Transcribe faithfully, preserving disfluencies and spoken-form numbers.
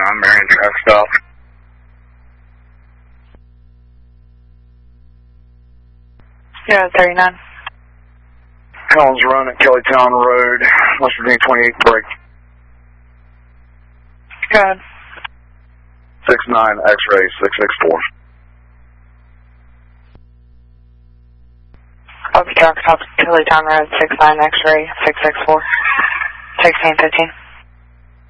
nine, Marion traffic stop. Yeah, thirty-nine. Helms Run at Kellytown Road, West Virginia twenty-eight break. Go ahead. six nine X-ray six six four. Copy, truck stop, Kellytown Road, six nine X-ray six six four. sixteen fifteen.